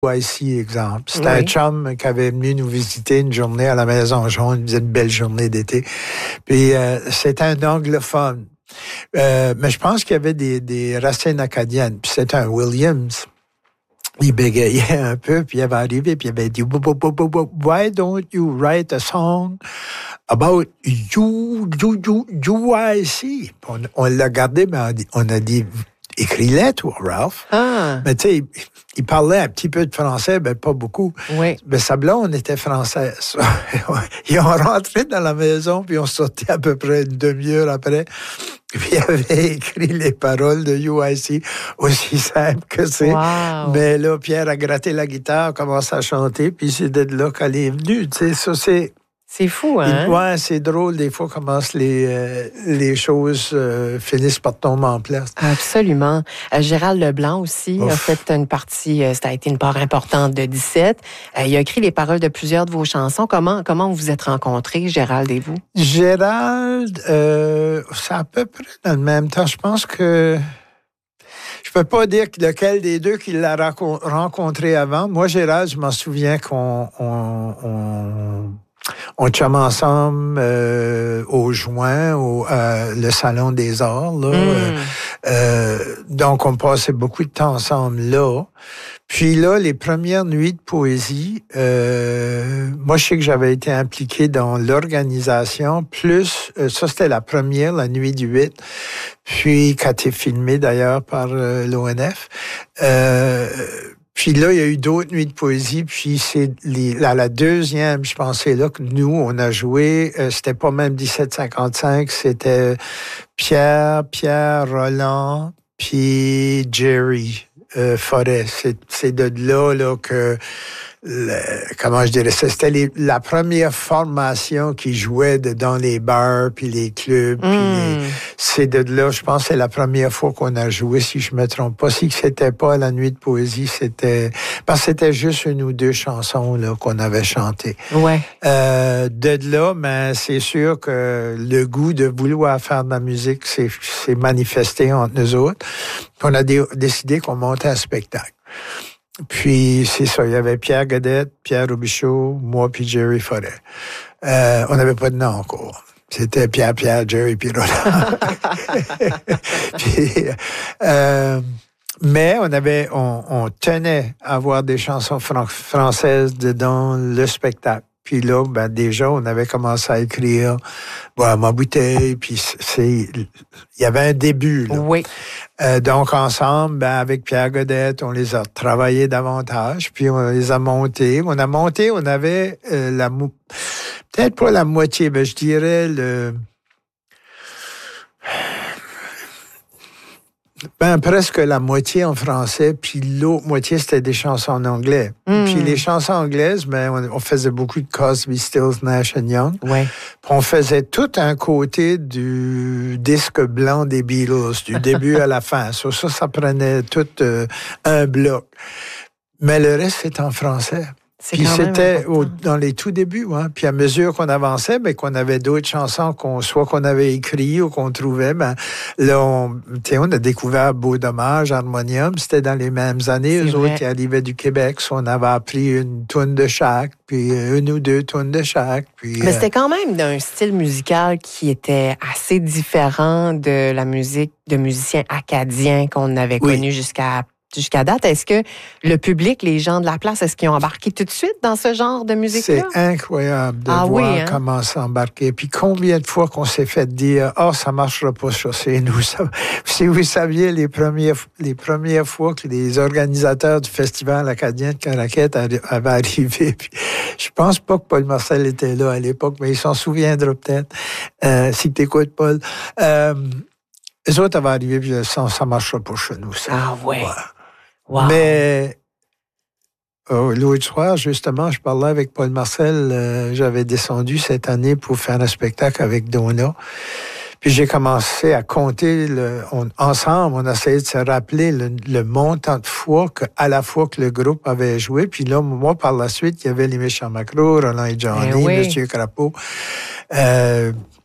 Ici, exemple. C'était un chum qui avait venu nous visiter une journée à la Maison Jaune, une belle journée d'été. Puis c'était un anglophone. Mais je pense qu'il y avait des racines acadiennes. Puis c'était un Williams. Il bégayait un peu, puis il avait arrivé, puis il avait dit Why don't you write a song about UIC? On l'a gardé, mais on a dit écris-les, toi, Ralph. Ah. Mais tu sais, il parlait un petit peu de français, mais pas beaucoup. Oui. Mais sa blonde était française. Ils ont rentré dans la maison, puis ils ont sorti à peu près une demi-heure après. Puis il avait écrit les paroles de UIC, aussi simple que c'est. Wow. Mais là, Pierre a gratté la guitare, commencé à chanter, puis c'est de là qu'elle est venue. Tu sais, ça, c'est... C'est fou, hein? Ouais, c'est drôle, des fois, comment les choses finissent par tomber en place. Absolument. Gérald Leblanc aussi a fait une partie, ça a été une part importante de 17. Il a écrit les paroles de plusieurs de vos chansons. Comment vous vous êtes rencontrés, Gérald et vous? Gérald, c'est à peu près dans le même temps. Je pense que... Je peux pas dire lequel des deux qui l'a rencontré avant. Moi, Gérald, je m'en souviens on chum ensemble au Joint, le Salon des Arts. Là. Donc, on passait beaucoup de temps ensemble là. Puis là, les premières nuits de poésie, moi, je sais que j'avais été impliqué dans l'organisation, plus, ça, c'était la première, la nuit du 8, puis qui a été filmée d'ailleurs par l'ONF. Puis là, il y a eu d'autres nuits de poésie, puis c'est la deuxième, je pensais là que nous, on a joué, c'était pas même 1755, c'était Pierre, Roland, puis Jerry Forêt. C'est de là que... comment je dirais ça, c'était la première formation qui jouait dans les bars puis les clubs. C'est de là, je pense, c'est la première fois qu'on a joué, si je me trompe pas. Si c'était pas la nuit de poésie, parce que c'était juste une ou deux chansons là qu'on avait chantées. Ouais. De là, mais c'est sûr que le goût de vouloir faire de la musique s'est manifesté entre nous autres. On a décidé qu'on montait un spectacle. Puis, c'est ça, il y avait Pierre Godette, Pierre Robichaud, moi puis Jerry Forêt. On n'avait pas de nom encore. C'était Pierre, Jerry puis Roland. Puis, mais on tenait à avoir des chansons françaises dans le spectacle. Puis là, déjà, on avait commencé à écrire Ma bouteille, puis il y avait un début. Là. Oui. Donc, ensemble, avec Pierre Godette, on les a travaillés davantage, puis on les a montés. On avait peut-être pas la moitié, mais je dirais presque la moitié en français, puis l'autre moitié, c'était des chansons en anglais. Puis les chansons anglaises, on faisait beaucoup de Crosby, Stills, Nash & Young. Ouais. Puis on faisait tout un côté du disque blanc des Beatles, du début à la fin. Ça prenait tout un bloc. Mais le reste, c'était en français. Puis c'était dans les tout débuts. Hein. Puis à mesure qu'on avançait, qu'on avait d'autres chansons soit qu'on avait écrites ou qu'on trouvait, là, on a découvert Beau Dommage, Harmonium. C'était dans les mêmes années. Eux autres qui arrivaient du Québec, on avait appris une toune de chaque, puis une ou deux tounes de chaque. Puis, mais c'était quand même d'un style musical qui était assez différent de la musique de musiciens acadiens qu'on avait connu jusqu'à date. Est-ce que le public, les gens de la place, est-ce qu'ils ont embarqué tout de suite dans ce genre de musique-là? C'est incroyable de voir comment s'embarquer. Puis combien de fois qu'on s'est fait dire « ça marchera pas ça, c'est nous. » Si vous saviez les premières fois que les organisateurs du Festival acadien de Caraquette avaient arrivé, puis je pense pas que Paul Marcel était là à l'époque, mais il s'en souviendra peut-être, si t'écoutes, Paul. Les autres avaient arrivé, puis ça marchera pas chez nous. Ça. Ah ouais. Wow. Mais l'autre soir, justement, je parlais avec Paul Marcel. J'avais descendu cette année pour faire un spectacle avec Donna. Puis j'ai commencé à compter. Ensemble, on essayait de se rappeler le montant de fois à la fois que le groupe avait joué. Puis là, moi, par la suite, il y avait les Méchants Macros, Roland et Johnny, Monsieur Crapeau.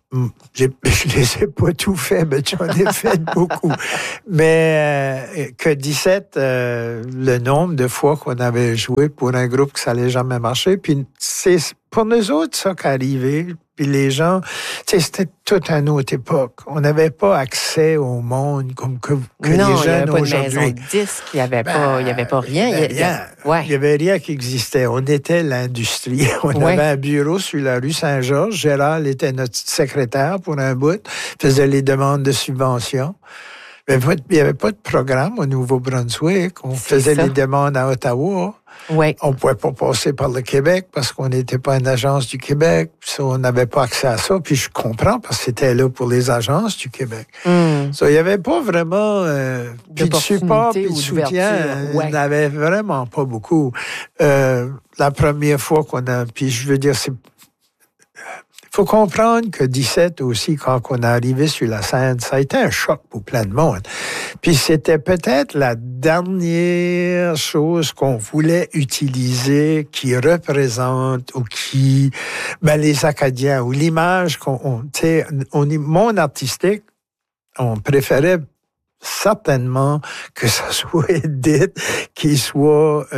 Je les ai pas tout fait, mais j'en ai fait beaucoup. Mais que 17, le nombre de fois qu'on avait joué pour un groupe que ça allait jamais marcher. Puis c'est pour nous autres ça qui arrivait. Puis les gens, c'était toute une autre époque. On n'avait pas accès au monde comme que les jeunes aujourd'hui. Il n'y avait pas de maison de disques, il n'y avait pas rien. Il n'y avait rien qui existait. On était l'industrie. On avait un bureau sur la rue Saint-Georges. Gérald était notre secrétaire pour un bout, faisait les demandes de subventions. Il n'y avait pas de programme au Nouveau-Brunswick. On faisait les demandes à Ottawa. Oui. On ne pouvait pas passer par le Québec parce qu'on n'était pas une agence du Québec. On n'avait pas accès à ça. Puis je comprends parce que c'était là pour les agences du Québec. Il n'y avait pas vraiment puis de support puis de soutien. Il n'y avait vraiment pas beaucoup. La première fois qu'on a... Puis je veux dire, il faut comprendre que 17 aussi, quand on est arrivé sur la scène, ça a été un choc pour plein de monde. Puis c'était peut-être la dernière chose qu'on voulait utiliser qui représente ou qui, les Acadiens, ou l'image monde artistique, on préférait certainement que ça soit Edith qui soit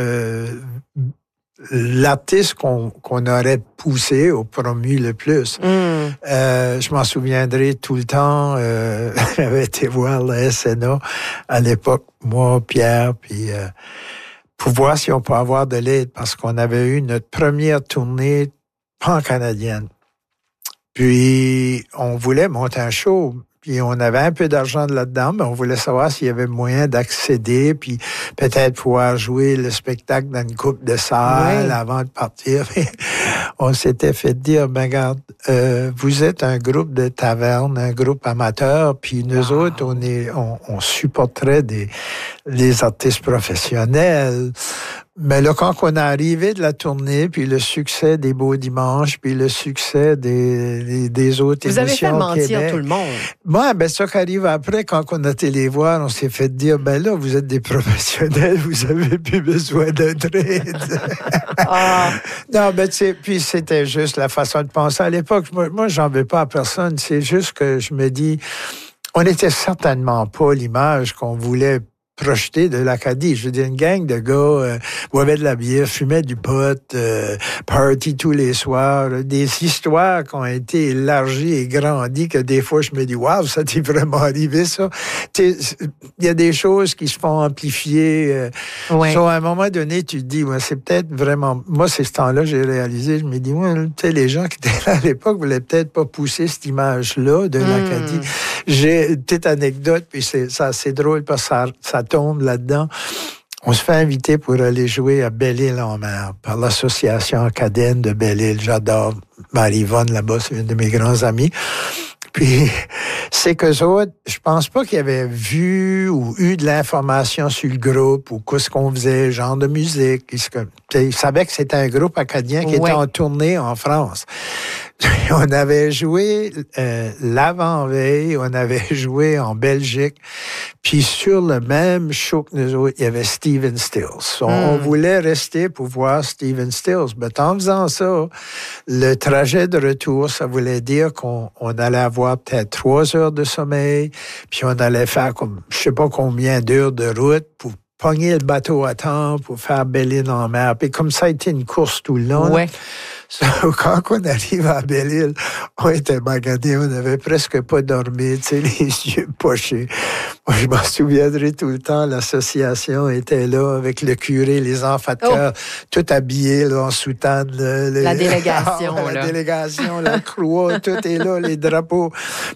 l'artiste qu'on aurait poussé ou promu le plus. Je m'en souviendrai tout le temps. J'avais été voir le SNA à l'époque, moi, Pierre, puis pour voir si on peut avoir de l'aide, parce qu'on avait eu notre première tournée pan-canadienne. Puis, on voulait monter un show. Puis on avait un peu d'argent là-dedans, mais on voulait savoir s'il y avait moyen d'accéder, puis peut-être pouvoir jouer le spectacle dans une coupe de salles avant de partir. On s'était fait dire, regarde, vous êtes un groupe de taverne, un groupe amateur, puis nous autres, on supporterait les artistes professionnels. Mais là, quand on est arrivé de la tournée, puis le succès des Beaux Dimanches, puis le succès des autres émissions vous avez fait mentir tout le monde. Moi, ça qui arrive après, quand on a été les voir, on s'est fait dire, là, vous êtes des professionnels, vous avez plus besoin d'aide. Non, puis c'était juste la façon de penser à l'époque. Moi, j'en veux pas à personne. C'est juste que je me dis, on n'était certainement pas l'image qu'on voulait projeté de l'Acadie. Je veux dire, une gang de gars boivaient de la bière, fumaient du pot, party tous les soirs, des histoires qui ont été élargies et grandies que des fois, je me dis, waouh, ça t'est vraiment arrivé, ça. Il y a des choses qui se font amplifier. À un moment donné, tu te dis, c'est peut-être vraiment... Moi, c'est ce temps-là, j'ai réalisé, je me dis, les gens qui étaient là à l'époque voulaient peut-être pas pousser cette image-là de l'Acadie. J'ai une petite anecdote, puis c'est drôle parce que ça tombe là-dedans. On se fait inviter pour aller jouer à Belle-Île-en-Mer par l'association acadienne de Belle-Île. J'adore Marie-Yvonne là-bas, c'est une de mes grands amis. Puis, c'est qu'eux autres, je pense pas qu'ils avaient vu ou eu de l'information sur le groupe ou qu'est-ce qu'on faisait, genre de musique. Ils savaient que c'était un groupe acadien qui était en tournée en France. On avait joué l'avant-veille, on avait joué en Belgique, puis sur le même show que nous autres, il y avait Stephen Stills. On voulait rester pour voir Stephen Stills. Mais en faisant ça, le trajet de retour, ça voulait dire qu'on allait avoir peut-être 3 heures de sommeil, puis on allait faire comme je sais pas combien d'heures de route pour pogner le bateau à temps, pour faire Belle-Île-en-Mer. Puis comme ça a été une course tout le long. Quand on arrive à Belle-Île, on était magadés, on n'avait presque pas dormi, les yeux pochés. Moi, je m'en souviendrai tout le temps, l'association était là avec le curé, les enfants de cœur, tout habillés là, en soutane. La délégation. La délégation, la croix, tout est là, les drapeaux.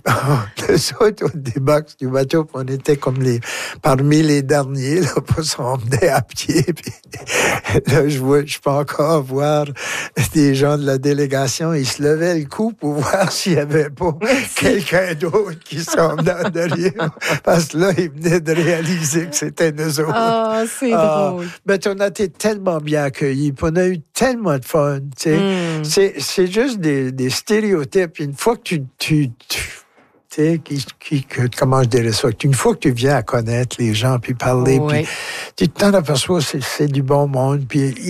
Nous autres, on débarque du bateau, on était comme parmi les derniers, là, pour s'emmener à pied. Puis, là, je peux encore voir des gens de la délégation, ils se levaient le cou pour voir s'il n'y avait pas quelqu'un d'autre qui s'en venait derrière. Parce que là, ils venaient de réaliser que c'était nous autres. Ah, c'est drôle. Mais on a été tellement bien accueillis, puis on a eu tellement de fun. C'est juste des stéréotypes. Une fois que comment je dirais ça? Une fois que tu viens à connaître les gens, puis parler, puis tu t'en aperçois, c'est du bon monde, puis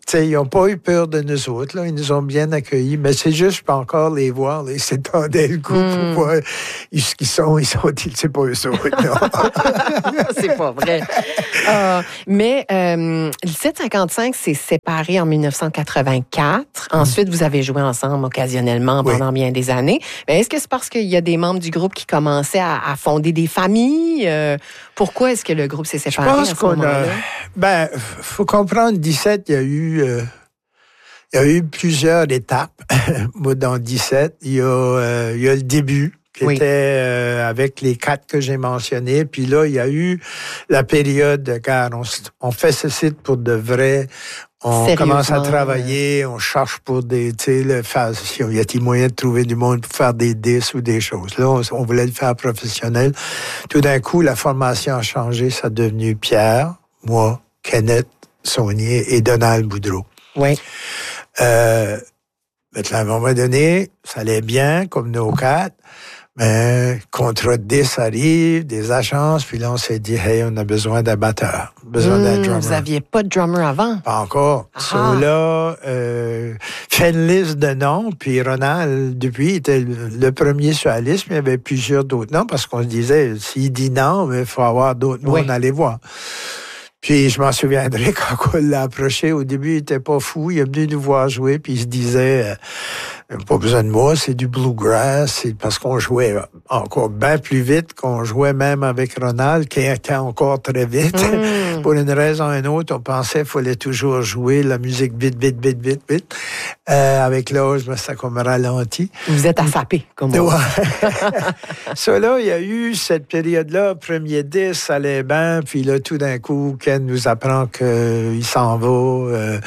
ils n'ont pas eu peur de nous autres. Là. Ils nous ont bien accueillis. Mais c'est juste, je peux encore les voir. Là. Ils s'étendaient le cou pour voir ce qu'ils sont. C'est pas eux autres. C'est pas vrai. Mais le 755 s'est séparé en 1984. Ensuite, vous avez joué ensemble occasionnellement pendant bien des années. Mais est-ce que c'est parce qu'il y a des membres du groupe qui commençaient à fonder des familles? Pourquoi est-ce que le groupe s'est séparé à ce moment-là? Faut comprendre, 17, il y a eu plusieurs étapes. Moi, dans 17, il y a le début qui était avec les 4 que j'ai mentionnés. Puis là, il y a eu la période de car on fait ce site pour de vrai. On commence à travailler, on cherche pour des, tu sais, il y a-t-il moyen de trouver du monde pour faire des disques ou des choses. Là, on voulait le faire professionnel. Tout d'un coup, la formation a changé. Ça a devenu Pierre, moi, Kenneth Saunier et Donald Boudreau. Oui. Maintenant, à un moment donné, ça allait bien, comme nos 4. Mais contrat de 10 arrive, des agences, puis là, on s'est dit, hey, on a besoin d'un batteur, besoin d'un drummer. Vous n'aviez pas de drummer avant? Pas encore. Là, fait une liste de noms, puis Ronald, depuis, était le premier sur la liste, mais il y avait plusieurs d'autres noms, parce qu'on se disait, s'il dit non, il faut avoir d'autres noms, on allait voir. Puis je m'en souviendrai quand on l'a approché, au début, il était pas fou, il est venu nous voir jouer, puis il se disait, pas besoin de moi, c'est du bluegrass, c'est parce qu'on jouait encore bien plus vite qu'on jouait même avec Ronald, qui était encore très vite. Pour une raison ou une autre, on pensait qu'il fallait toujours jouer la musique vite. Avec l'âge, ça comme ralenti. Vous êtes assapé, comme on dit. Ça, là, il y a eu cette période-là, premier 10, ça allait bien, puis là, tout d'un coup, Ken nous apprend qu'il s'en va.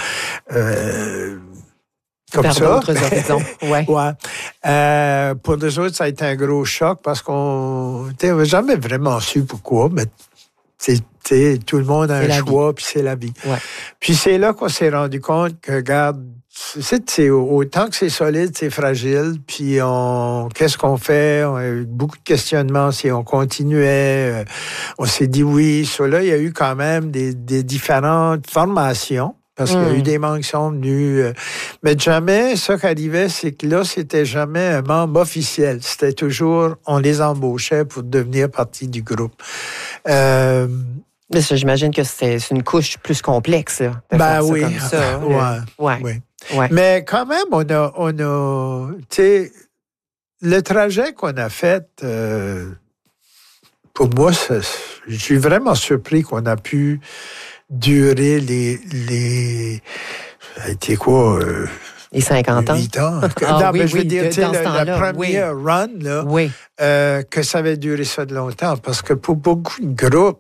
Comme vers ça. d'autres horizons. Pour nous autres, ça a été un gros choc parce qu'on n'avait jamais vraiment su pourquoi, mais tout le monde a un choix, puis c'est la vie. Ouais. Puis c'est là qu'on s'est rendu compte que, regarde, c'est autant que c'est solide, c'est fragile, puis qu'est-ce qu'on fait? On a eu beaucoup de questionnements si on continuait. On s'est dit oui. Là, il y a eu quand même des différentes formations. Parce qu'il y a eu des membres qui sont venus. Mais jamais, ce qui arrivait, c'est que là, c'était jamais un membre officiel. C'était toujours, on les embauchait pour devenir partie du groupe. Mais ça, j'imagine que c'est une couche plus complexe, là, de faire oui. ça comme ça. Oui. Mais quand même, on a tu sais, le trajet qu'on a fait, pour moi, je suis vraiment surpris qu'on a pu durer ça a été quoi? Les 50 ans? 8 ans. Je veux dire, la première run, là, que ça avait duré ça de longtemps. Parce que pour beaucoup de groupes,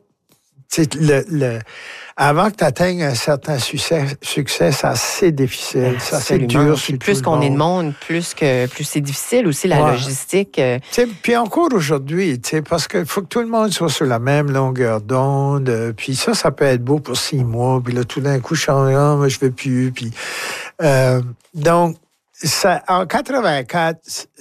avant que tu atteignes un certain succès, c'est assez difficile. Ça, c'est dur. Plus qu'on est de monde, plus c'est difficile aussi, la logistique. Puis encore aujourd'hui, parce qu'il faut que tout le monde soit sur la même longueur d'onde. Puis ça peut être beau pour 6 mois. Puis là, tout d'un coup, je change, mais je veux plus. Puis, donc, en 84,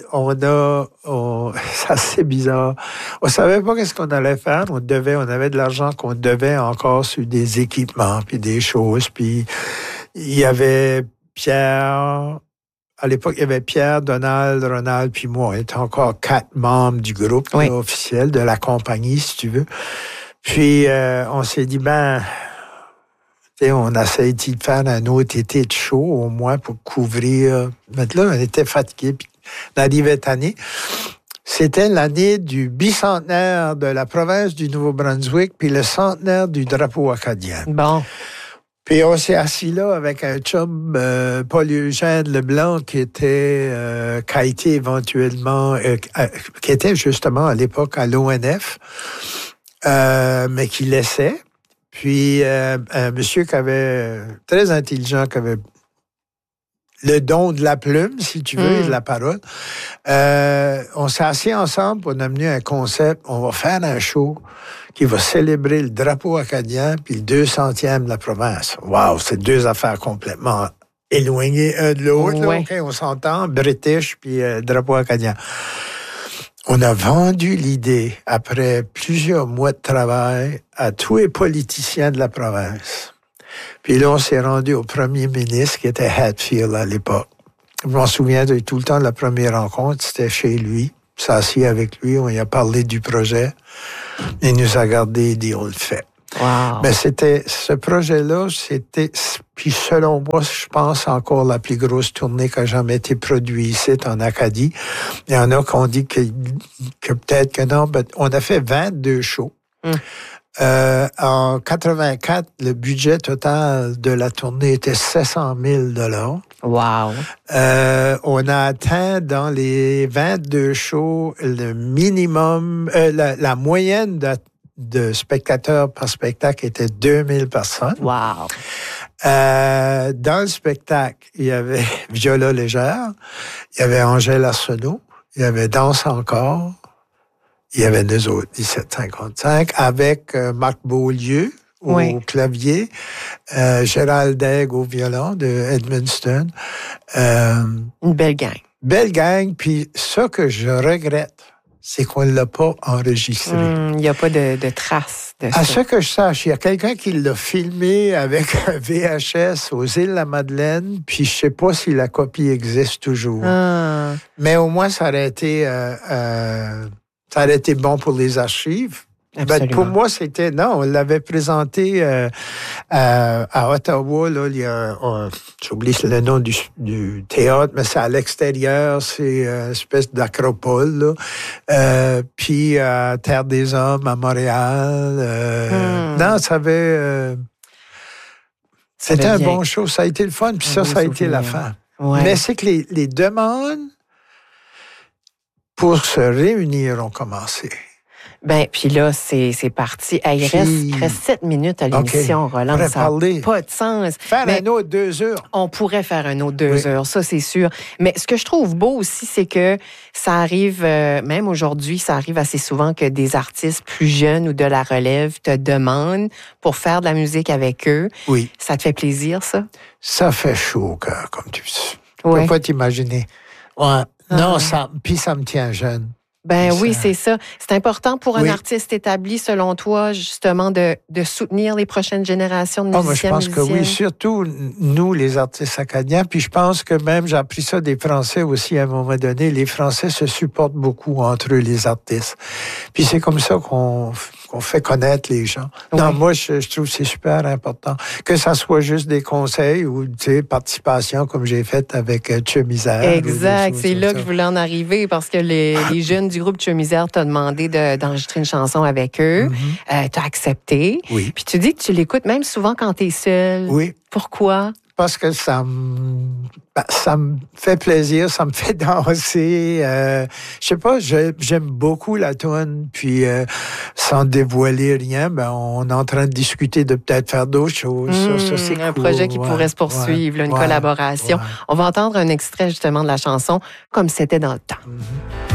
ça c'est bizarre. On savait pas qu'est-ce qu'on allait faire. On avait de l'argent qu'on devait encore sur des équipements puis des choses. Puis il y avait Pierre. À l'époque, il y avait Pierre, Donald, Ronald puis moi. On était encore 4 membres du groupe officiel de la compagnie, si tu veux. Puis on s'est dit on a essayé de faire un autre été de show, au moins, pour couvrir. Mais là, on était fatigués. Puis, l'arrivée cette année, c'était l'année du bicentenaire de la province du Nouveau-Brunswick, puis le centenaire du drapeau acadien. Bon. Puis, on s'est assis là avec un chum, Paul-Eugène Leblanc, qui a été éventuellement, qui était justement à l'époque à l'ONF, mais qui laissait. Puis, un monsieur qui avait, très intelligent, qui avait le don de la plume, si tu veux, et de la parole. On s'est assis ensemble pour amener un concept. On va faire un show qui va célébrer le drapeau acadien puis le 200e de la province. Wow, c'est 2 affaires complètement éloignées un de l'autre. Là, okay, on s'entend, British puis drapeau acadien. On a vendu l'idée, après plusieurs mois de travail, à tous les politiciens de la province. Puis là, on s'est rendu au premier ministre, qui était Hatfield à l'époque. Je m'en souviens de tout le temps de la première rencontre, c'était chez lui. On s'est assis avec lui, on lui a parlé du projet. Il nous a regardé et dit, on le fait. Wow. Mais ce projet-là, puis selon moi, je pense encore la plus grosse tournée qui a jamais été produite ici en Acadie. Il y en a qui ont dit que peut-être que non, mais on a fait 22 shows. En 84, le budget total de la tournée était 700 000 $. Wow. On a atteint dans les 22 shows le minimum, la moyenne de spectateurs par spectacle était 2000 personnes. Wow. Dans le spectacle, il y avait Viola Légère, il y avait Angèle Arsenault, il y avait Danse encore, il y avait nous autres, 1755, avec Marc Beaulieu au clavier, Gérald Daigle au violon de Edmundston. Une belle gang. Belle gang, puis ça que je regrette, c'est qu'on ne l'a pas enregistré. Il n'y a pas de traces de ça. À ce que je sache, il y a quelqu'un qui l'a filmé avec un VHS aux Îles-de-la-Madeleine, puis je ne sais pas si la copie existe toujours. Mais au moins, ça aurait été bon pour les archives. Ben, pour moi, on l'avait présenté à Ottawa, là, il y a, j'oublie le nom du théâtre, mais c'est à l'extérieur, c'est une espèce d'acropole, là. Puis à Terre des Hommes, à Montréal. Non, c'était un bon show, ça a été le fun, puis ça a été la fin. Ouais. Mais c'est que les demandes pour se réunir ont commencé. Ben, puis là, c'est parti. Il reste 7 minutes à l'émission, Roland. Ça n'a pas de sens. Faire un autre 2 heures. On pourrait faire un autre 2 heures, ça, c'est sûr. Mais ce que je trouve beau aussi, c'est que ça arrive, même aujourd'hui, ça arrive assez souvent que des artistes plus jeunes ou de la relève te demandent pour faire de la musique avec eux. Oui. Ça te fait plaisir, ça? Ça fait chaud au cœur, comme tu peux pas t'imaginer. Ouais. Non, puis ça me tient jeune. Ben oui, c'est ça. C'est important pour un artiste établi, selon toi, justement, de soutenir les prochaines générations de musiciens. Moi, je pense que oui, surtout nous, les artistes acadiens. Puis je pense que même, j'ai appris ça des Français aussi à un moment donné, les Français se supportent beaucoup entre eux, les artistes. Puis c'est comme ça qu'on fait connaître les gens. Non, moi, je trouve que c'est super important. Que ça soit juste des conseils ou, tu sais, participation, comme j'ai fait avec Tchè Misère. Exact, c'est là que je voulais en arriver, parce que les jeunes du groupe Tchè Misère t'ont demandé d'enregistrer une chanson avec eux. T'as accepté. Oui. Puis tu dis que tu l'écoutes même souvent quand t'es seul. Oui. Pourquoi? Parce que ça me fait plaisir, ça me fait danser. Je sais pas, j'aime beaucoup la toune, puis sans dévoiler rien, on est en train de discuter de peut-être faire d'autres choses. Ça, c'est un cool. projet qui pourrait se poursuivre, une collaboration. On va entendre un extrait justement de la chanson, Comme c'était dans le temps.